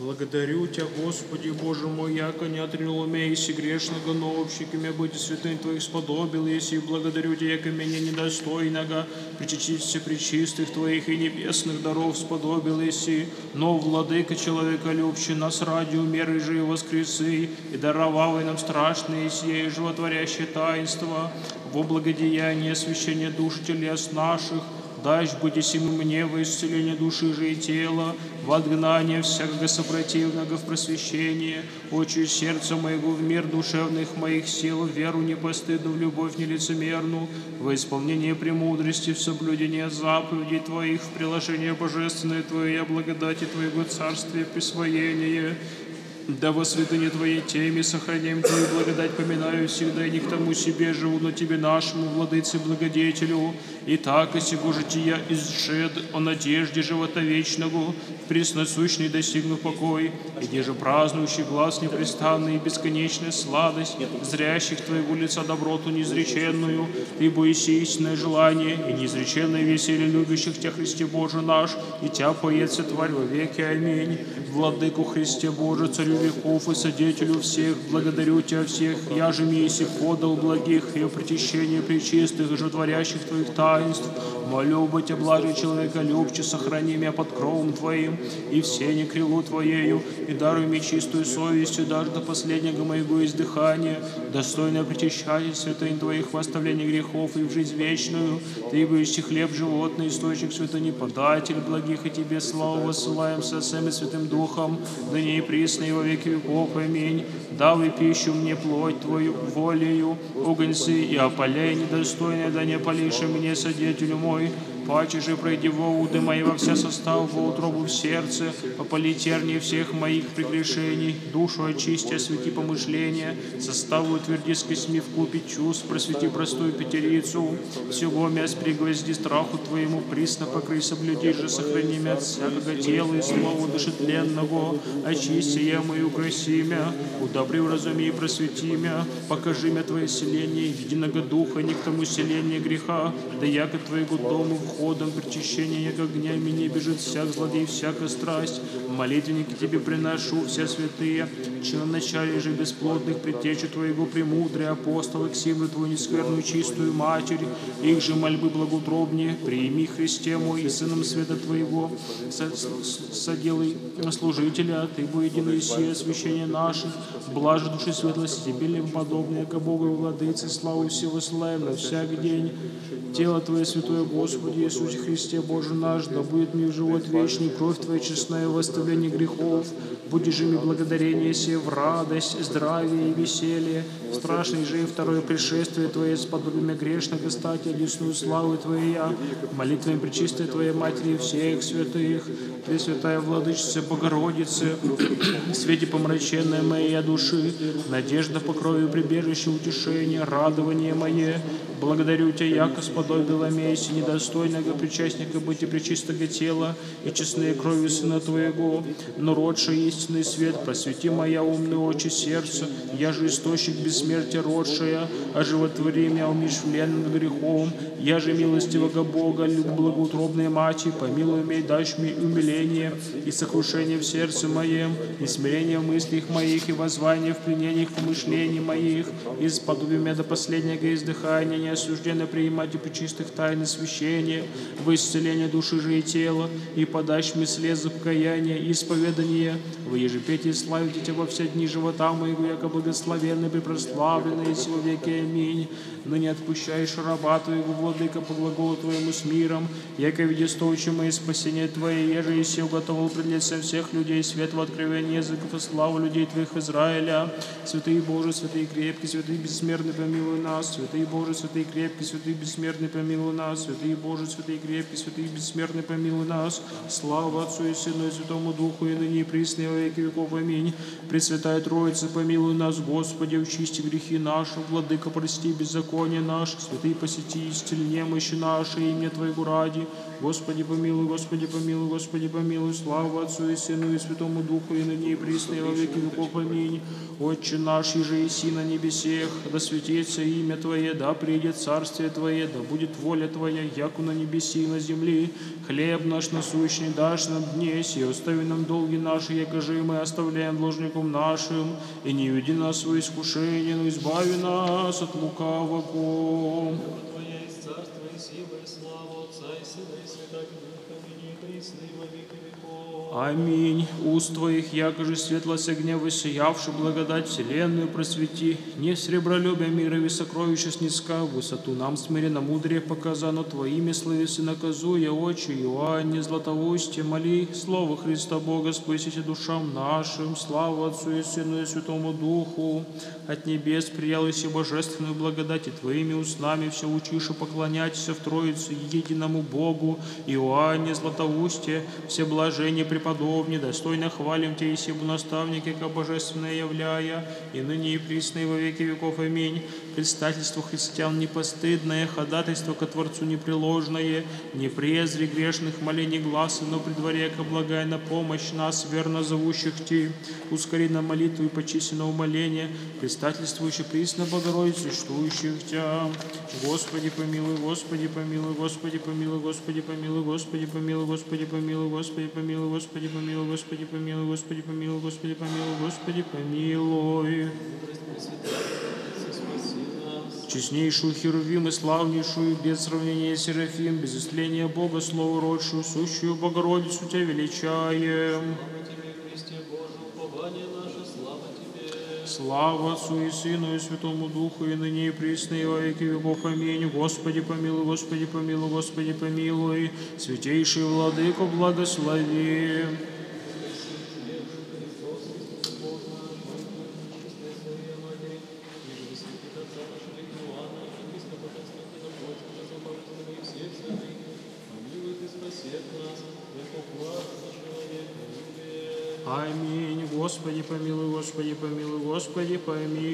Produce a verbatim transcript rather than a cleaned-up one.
Благодарю Тебя, Господи, Боже мой, яко не отринул умейся грешного, но общиками быть святым Твоих сподобил, если благодарю Тебя, яко меня недостойного, причаститься причистых Твоих и небесных даров сподобил, если, но, владыка человека любче нас ради умеры же и воскресы, и даровал нам страшные сие животворящее таинство, во благодеяние освящения душ телес наших, дашь быть сим мне во исцеление души же и тела, в отгнание всякого сопротивного в просвещение, очи сердца моего в мир душевных моих сил, в веру непостыдную, в любовь нелицемерную, во исполнение премудрости, в соблюдение заповедей Твоих, в приложение божественное Твое, благодати Твоего царствия, присвоение. Да во святыне Твоей теме сохраняем Твою благодать, поминаю всегда, и не к тому себе живу, но Тебе нашему, владыце, благодетелю. И так, и сего жития изжед о надежде живота вечного, пресносущный достигнув покой, и где же празднующий глаз непрестанный и бесконечная сладость, зрящих Твоего лица доброту неизреченную, ибо есть истинное желание и неизреченное веселье любящих Тебя, Христе Боже наш, и Тебя поется Тварь во веки. Аминь. Владыку Христе Боже, Царю веков и Содетелю всех, благодарю Тебя всех, я же миси подал благих и о причащении пречистых и животворящих Твоих таинств, молю быть о блаже человека любче, сохрани меня под кровом Твоим и все не крилу Твоею, и даруй мне чистую совестью даже до последнего моего издыхания, достойное причащать святынь Твоих в оставлении грехов и в жизнь вечную, Ты ибо хлеб животный, источник святыни, податель благих, и Тебе славу высылаем со всем и Святым Духом, ныне и присно и во веки веков. Аминь. Давай пищу мне плоть Твою волею, угонцы и опаляй недостойное, да не полишь мне, содетелю мой. Паче же пройди во уды мои во вся состав, во утробу в сердце, опали тернии всех моих прегрешений, душу очисти, освети помышления, составу утверди с косьми вкупе чувств, просвети простую пятерицу, всего мяс пригвозди страху Твоему, присно покрый, соблюди же, сохрани мя от всякого тела и слова душетленного, очисти я мою краси мя, удобри вразуми и просвети мя, покажи мя Твое селение, единого духа, не к тому селению греха, да яко Твоего дому входом причащения, яко огнями не бежит всяк злодей, всякая страсть, молитвенники Тебе приношу, все святые, че на начале же бесплодных предтечу Твоего премудрые апостолы, к символу Твою нескверную чистую Матерь, их же мольбы благоутробнее, приими Христе мой и Сыном света Твоего, соделай служителя, Ты бо единое сие освящение наших, блажи души светлости Тебе ли подобные, ко Богу и Владыце, славу всего славим на всяк день. Тело Твое святое, Господи Иисусе Христе Боже наш, да будет мне в живот вечный, кровь Твоя честная в оставлении грехов, будешь же ми благодарение сие в радость, здравие и веселье, страшный же и второе пришествие Твое, сподобие грешного стать, одесную славу Твоя, молитвами пречистой Твоей Матери и всех святых, Пресвятая Владычица Богородице, свете помраченной моей души, надежда по крови прибежище, утешение, радование мое, благодарю Тебя, яко сподобила мейся недостойного причастника быть и пречистого тела и честные кровью Сына Твоего, но родший истинный свет, просвети моя умные очи сердца, я же источник бессмертия родшая, оживотвори меня умершвленным грехом, я же милостивого Бога, благоутробная Мати, помилуй меня, дашь мне умиление и сокрушение в сердце моем, и смирение в мыслях моих, и воззвание в пленениях помышлений моих, и сподоби меня до последнего издыхания, не осужденно принимать и пречистых тайн освящения, в исцеление души же и тела, и подашь мне слез за покаяние и исповедание, вы ежепетие славите Тебя во все дни живота моего, яко благословенный, препрославленный, и сего веки. Аминь. Но не отпущаешь раба Твоего, Владыка, по глаголу Твоему с миром, яко видя стоучимое спасение Твое, еже и се уготовил пред лицем всех людей свет в откровении языков и славу людей Твоих Израиля. Святый Боже, святый крепкий, святый бессмертный, помилуй нас. Святый Боже, святый крепкий, святый бессмертный, помилуй нас. Святый Боже, святый крепкий, святый бессмертный, помилуй нас. Слава Отцу и Сыну и Святому Духу, и ныне и присно и во веки веков. Аминь. Пресвятая Троица, помилуй нас, Господи, очисти грехи наши, Владыка, прости беззаконие наших, святый посети, исцели немощи наши, имя Твоего ради, Господи помилуй, Господи помилуй, Господи помилуй, слава Отцу и Сыну и Святому Духу, и ныне и присно и во веки веков. Аминь. Отче наш, иже еси на небесех, да светится имя Твое, да придет царствие Твое, да будет воля Твоя, яку на небеси и на земли. Хлеб наш насущный дашь нам днесь, и остави нам долги наши, якоже мы оставляем должником нашим, и не веди нас в искушение, но избави нас от лукавого. Твоя есть царство и сила и слава Отца и Сына и Святаго Духа, ныне и присно и во веки веков. Аминь. Уст Твоих, якоже светлость огня воссиявши, благодать вселенную просвети, не сребролюбия мира и сокровища снизка, высоту нам смиренно мудрее показано, Твоими словесы наказуя, очи Иоанне Златоусте, моли, Слово Христа Бога, спасите душам нашим, славу Отцу и Сыну и Святому Духу, от небес приял и божественную благодать, и Твоими устами все учишь и поклоняйтесь в Троице единому Богу, Иоанне Златоусте, все блажения преподобни, достойно хвалим Тебя, и сибу наставники, как божественное являя, и ныне и присно и во веки веков. Аминь. Предстательство христиан непостыдное, ходатайство ко Творцу непреложное, не презри грешных молений гласа, но при дворе, яко благая на помощь нас, верно зовущих Ти, ускори на молитву и почиси на умоление, предстательствующий присно Богородицу, существующих Тя. Господи помилуй, Господи помилуй, Господи помилуй, Господи помилуй, Господи помилуй, Господи помилуй, Господи помилуй, Господи помилуй, Господи помилуй, Господи помилуй, Господи помилуй, Господи помилуй. Честнейшую Херувим и славнейшую, без сравнения Серафим, без исления Бога, Слово родшую, сущую Богородицу Тебя величаем. Слава Отцу и Сыну и Святому Духу, и ныне и присно и во веки веков. Аминь. Господи помилуй, Господи помилуй, Господи помилуй, святейший Владыко, благослови. Аминь. Господи помилуй, Господи помилуй, Господи помилуй.